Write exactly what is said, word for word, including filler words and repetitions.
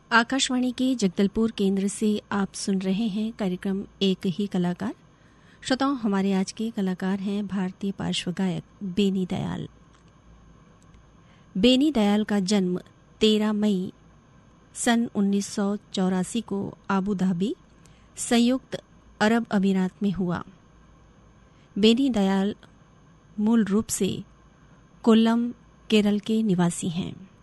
आकाशवाणी के जगदलपुर केंद्र से आप सुन रहे हैं कार्यक्रम एक ही कलाकार। श्रोताओं, हमारे आज के कलाकार हैं भारतीय पार्श्व गायक बेनी दयाल। बेनी दयाल का जन्म तेरह मई सन उन्नीस सौ चौरासी को आबू धाबी, संयुक्त अरब अमीरात में हुआ। बेनी दयाल मूल रूप से कोल्लम, केरल के निवासी हैं।